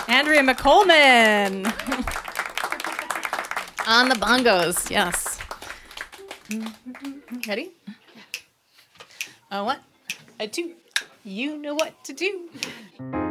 Andrea McColman. On the bongos, yes. Ready? A one, a two. You know what to do.